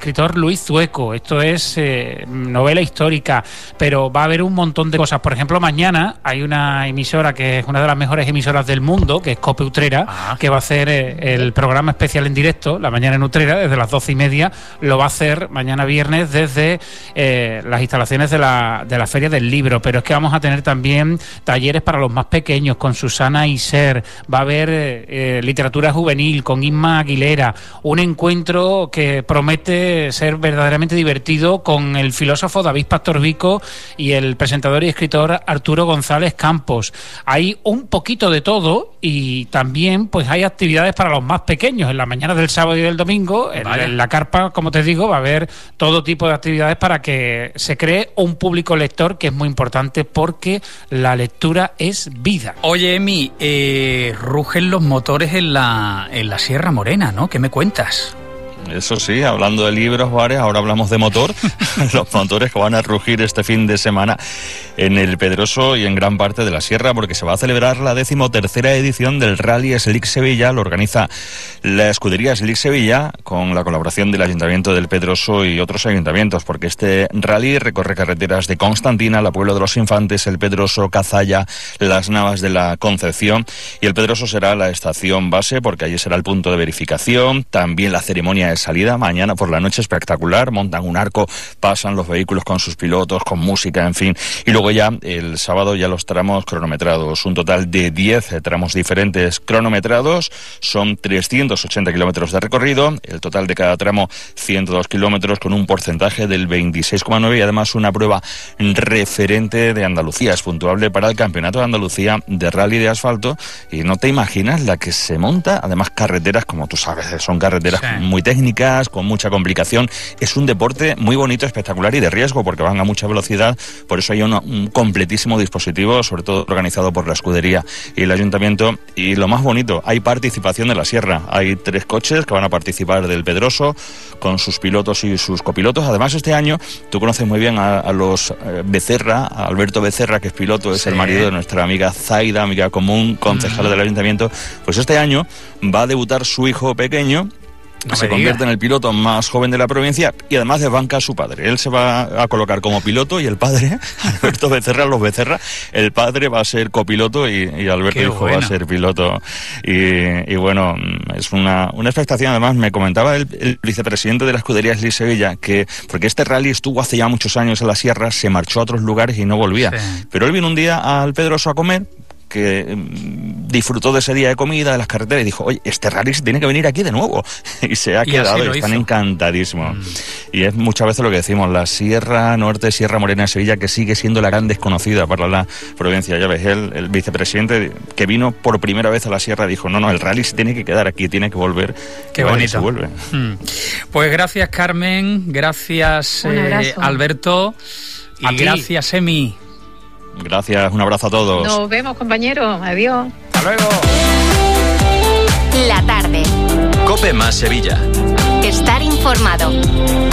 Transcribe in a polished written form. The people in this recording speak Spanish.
escritor Luis Zueco. Esto es novela histórica, pero va a haber un montón de cosas. Por ejemplo, mañana hay una emisora que es una de las mejores emisoras del mundo, que es COPE Utrera, que va a hacer el programa especial en directo, La Mañana en Utrera, desde las 12:30. Lo va a hacer mañana viernes desde las instalaciones de la Feria del Libro. Pero es que vamos a tener también talleres para los más pequeños con Susana Iser. Va a haber literatura juvenil con Isma Aguilera. Un encuentro que promete ser verdaderamente divertido con el filósofo David Pastor-Vico y el presentador y escritor Arturo González Campos. Hay un poquito de todo y también pues hay actividades para los más pequeños. En la mañana del sábado y del domingo, en la carpa, como te digo, va a haber todo tipo de actividades para que se cree un público lector, que es muy importante porque la lectura es vida. Oye, Emi, rugen los motores en la Sierra Morena, ¿no? ¿Qué me cuentas? Eso sí, hablando de libros, Juárez, ahora hablamos de motor, los motores que van a rugir este fin de semana en el Pedroso y en gran parte de la Sierra, porque se va a celebrar la 13ª edición del Rally Slick Sevilla. Lo organiza la escudería Slick Sevilla con la colaboración del Ayuntamiento del Pedroso y otros ayuntamientos, porque este rally recorre carreteras de Constantina, la Pueblo de los Infantes, el Pedroso, Cazalla, las Navas de la Concepción, y el Pedroso será la estación base, porque allí será el punto de verificación, también la ceremonia de salida, mañana por la noche espectacular, montan un arco, pasan los vehículos con sus pilotos, con música, en fin, y luego ya el sábado ya los tramos cronometrados, un total de 10 tramos diferentes cronometrados, son 380 kilómetros de recorrido, el total de cada tramo 102 kilómetros con un porcentaje del 26,9 y además una prueba referente de Andalucía, es puntuable para el Campeonato de Andalucía de Rally de Asfalto, y no te imaginas la que se monta, además carreteras, como tú sabes, son carreteras muy técnicas, con mucha complicación. Es un deporte muy bonito, espectacular y de riesgo porque van a mucha velocidad, por eso hay un completísimo dispositivo, sobre todo organizado por la escudería y el ayuntamiento. Y lo más bonito, hay participación de la Sierra, hay 3 coches que van a participar del Pedroso con sus pilotos y sus copilotos. Además, este año, tú conoces muy bien a los Becerra, a Alberto Becerra, que es piloto, es el marido de nuestra amiga Zaida, amiga común, concejala del ayuntamiento. Pues este año va a debutar su hijo pequeño, se convierte en el piloto más joven de la provincia y además desbanca a su padre. Él se va a colocar como piloto y el padre, Alberto Becerra, los Becerra, el padre va a ser copiloto y Alberto hijo va a ser piloto. Y bueno, es una expectación. Además, me comentaba el vicepresidente de la escudería Slick Sevilla que, porque este rally estuvo hace ya muchos años en la Sierra, se marchó a otros lugares y no volvía. Sí. Pero él vino un día al Pedroso a comer, que disfrutó de ese día de comida, de las carreteras, y dijo, oye, este rally tiene que venir aquí de nuevo. Y se ha quedado, y están encantadísimos. Y es muchas veces lo que decimos, la Sierra Norte, Sierra Morena de Sevilla, que sigue siendo la gran desconocida para la provincia. Ya ves, el vicepresidente que vino por primera vez a la Sierra dijo, no, el rally se tiene que quedar aquí, tiene que volver. Qué bonito. Se vuelve. Pues gracias, Carmen, gracias, Alberto, y gracias, Emi. Gracias, un abrazo a todos. Nos vemos, compañeros. Adiós. Hasta luego. La tarde. COPE más Sevilla. Estar informado.